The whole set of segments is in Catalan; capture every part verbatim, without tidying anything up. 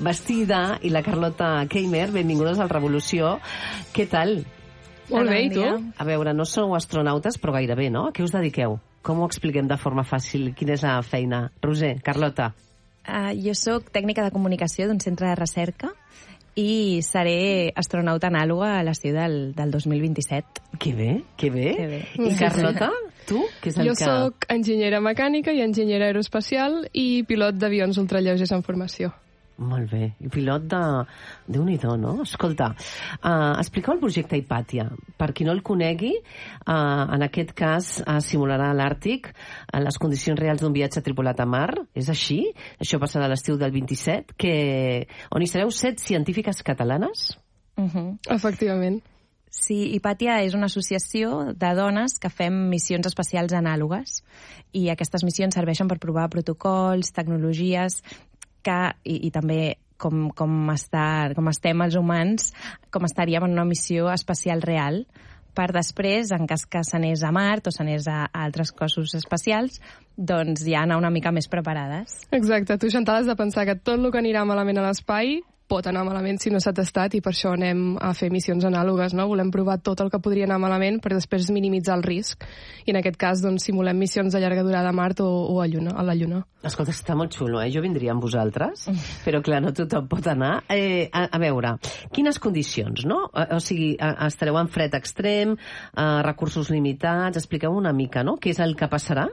Bastida, i la Carlota Keimer. Benvingudes al Revolució. Què tal? Molt bé, i tu? A veure, no sou astronautes, però gairebé, no? A què us dediqueu? Com ho expliquem de forma fàcil? Quina és la feina? Roser, Carlota. Uh, jo sóc tècnica de comunicació d'un centre de recerca i seré astronauta anàloga a l'estiu del, del dos mil vint-i-set. Que bé, que bé. Que bé. I Carlota, tu? Què és el jo que... sóc enginyera mecànica i enginyera aeroespacial i pilot d'avions ultralleugers en formació. Molt bé. I pilot de... Déu-n'hi-do, no? Escolta, uh, expliqueu el projecte Hipàtia. Per qui no el conegui, uh, en aquest cas uh, simularà a l'Àrtic uh, les condicions reals d'un viatge tripulat a mar. És així? Això passarà a l'estiu del vint-i-set, que... on hi sereu set científiques catalanes? Uh -huh. Efectivament. Sí, Hipàtia és una associació de dones que fem missions espacials anàlogues i aquestes missions serveixen per provar protocols, tecnologies que, i, i també com, com, està, com estem els humans, com estaríem en una missió espacial real, per després, en cas que s'anés a Mart o s'anés a, a altres cossos espacials, doncs ja anar una mica més preparades. Exacte, tu, Chantal, has de pensar que tot el que anirà malament a l'espai pot anar malament si no s'ha tastat, i per això anem a fer missions anàlogues, no? Volem provar tot el que podria anar malament per després minimitzar el risc. I en aquest cas, doncs, simulem missions de llarga durada a Mart o, o a, Lluna, a la Lluna. Escolta, està molt xulo, eh? Jo vindria amb vosaltres, però clar, no tothom pot anar. Eh, a, a veure, quines condicions, no? O, o sigui, a, estareu en fred extrem, a, recursos limitats, expliqueu una mica, no? Què és el que passarà?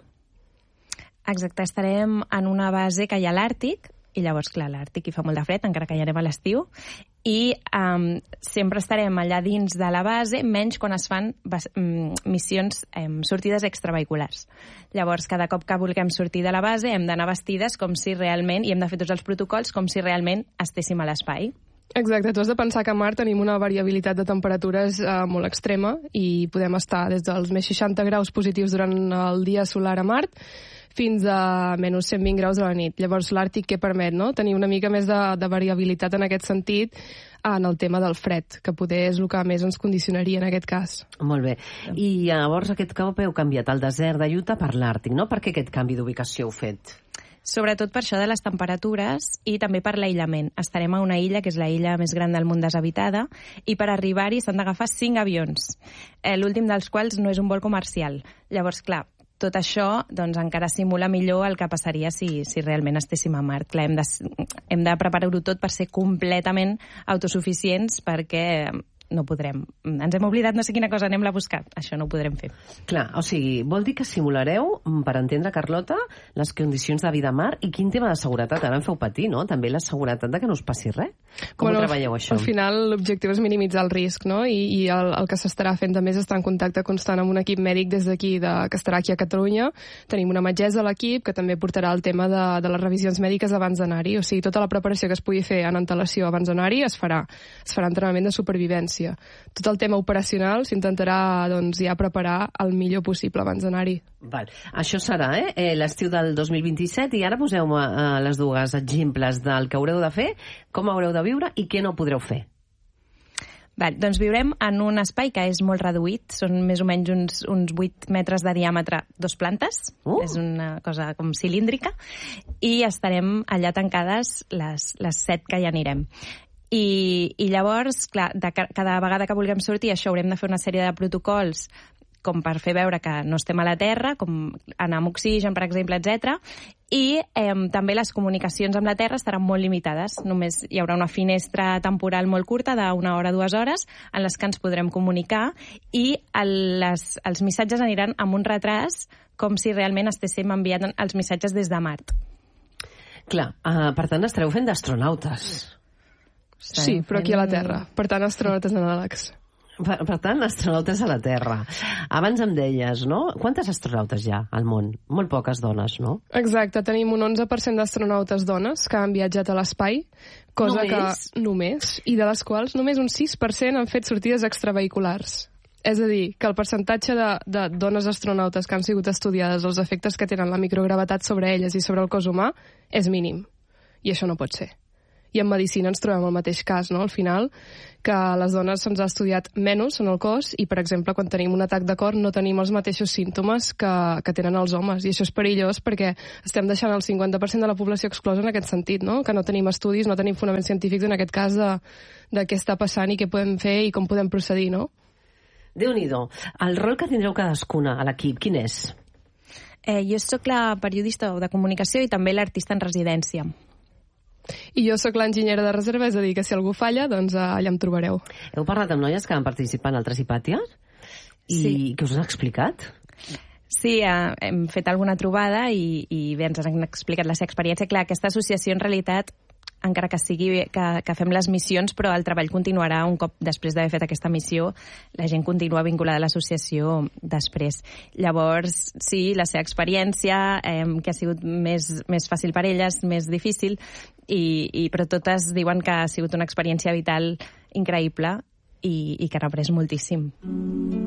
Exacte, estarem en una base que hi ha a l'Àrtic, i llavors, clar, l'Àrtic hi fa molt de fred, encara que hi anem a l'estiu, i um, sempre estarem allà dins de la base, menys quan es fan um, missions, um, sortides extravehiculars. Llavors, cada cop que vulguem sortir de la base, hem d'anar vestides com si realment, i hem de fer tots els protocols com si realment estéssim a l'espai. Exacte, tu has de pensar que a Mart tenim una variabilitat de temperatures eh, molt extrema i podem estar des dels més seixanta graus positius durant el dia solar a Mart fins a menys cent vint graus a la nit. Llavors l'Àrtic què permet, no? Tenir una mica més de, de variabilitat en aquest sentit en el tema del fred, que poder és el que més ens condicionaria en aquest cas. Molt bé. I llavors aquest cop heu canviat el desert de Utah per l'Àrtic, no? Per què aquest canvi d'ubicació heu fet? Sobretot per això de les temperatures i també per l'aïllament. Estarem a una illa, que és la illa més gran del món deshabitada, i per arribar-hi s'han d'agafar cinc avions, eh, l'últim dels quals no és un vol comercial. Llavors, clar, tot això doncs, encara simula millor el que passaria si, si realment estéssim a Mart. Clar, hem de, hem de preparar-ho tot per ser completament autosuficients, perquè no podrem. Ens hem oblidat no sé quina cosa, anem-la a buscar. Això no ho podrem fer. Clar, o sigui, vol dir que simulareu, per entendre, Carlota, les condicions de vida a mar i quin tema de seguretat. Ara em feu patir, no? També la seguretat de que no us passi res. Com bueno, ho treballeu, això? Al final, l'objectiu és minimitzar el risc, no? I, i el, el que s'estarà fent també és estar en contacte constant amb un equip mèdic des d'aquí, de, que estarà aquí a Catalunya. Tenim una metgessa a l'equip que també portarà el tema de, de les revisions mèdiques abans d'anar-hi. O sigui, tota la preparació que es pugui fer en antelació abans d'anar-hi es farà. Es farà entrenament de supervivència. Tot el tema operacional s'intentarà doncs, ja preparar el millor possible abans d'anar-hi. Val. Això serà eh? eh l'estiu del dos mil vint-i-set, i ara poseu-me eh, les dues exemples del que haureu de fer, com haureu de viure i què no podreu fer. Val, doncs viurem en un espai que és molt reduït, són més o menys uns, uns vuit metres de diàmetre, dos plantes, uh. és una cosa com cilíndrica, i estarem allà tancades les, les set que hi anirem. I, i llavors, clar, de cada vegada que vulguem sortir, això haurem de fer una sèrie de protocols com per fer veure que no estem a la Terra, com anar amb oxigen, per exemple, etcètera. I eh, també les comunicacions amb la Terra estaran molt limitades. Només hi haurà una finestra temporal molt curta, d'una hora, dues hores, en les que ens podrem comunicar, i el, les, els missatges aniran amb un retras, com si realment estéssim enviant els missatges des de Mart. Clar, uh, per tant, estareu fent d'astronautes. Sí, però aquí a la Terra. Per tant, astronautes anàlegs. Per, per tant, astronautes a la Terra. Abans em deies, no? Quantes astronautes hi ha al món? Molt poques dones, no? Exacte, tenim un onze per cent d'astronautes dones que han viatjat a l'espai, cosa només? que només, i de les quals només un sis per cent han fet sortides extravehiculars. És a dir, que el percentatge de, de dones astronautes que han sigut estudiades, els efectes que tenen la microgravetat sobre elles i sobre el cos humà, és mínim. I això no pot ser. i en medicina ens trobem el mateix cas, no? Al final, que a les dones se'ns ha estudiat menys en el cos i, per exemple, quan tenim un atac de cor no tenim els mateixos símptomes que, que tenen els homes, i això és perillós perquè estem deixant el cinquanta per cent de la població exclosa en aquest sentit, no? Que no tenim estudis, no tenim fonaments científics en aquest cas de, de què està passant i què podem fer i com podem procedir, no? Déu-n'hi-do. El rol que tindreu cadascuna a l'equip, quin és? Eh, jo sóc la periodista de comunicació i també l'artista en residència. I jo sóc l'enginyera de reserva, és a dir, que si algú falla, doncs allà em trobareu. Heu parlat amb noies que van participar en altres Hipàtia? I sí. Què us han explicat? Sí, eh, hem fet alguna trobada i, i bé, ens han explicat la seva experiència. Clar, aquesta associació en realitat, encara que sigui que, que fem les missions, però el treball continuarà un cop després d'haver fet aquesta missió, la gent continua vinculada a l'associació després. Llavors, sí, la seva experiència, eh, que ha sigut més, més fàcil per elles, més difícil, i, i, però totes diuen que ha sigut una experiència vital increïble i, i que ha après moltíssim.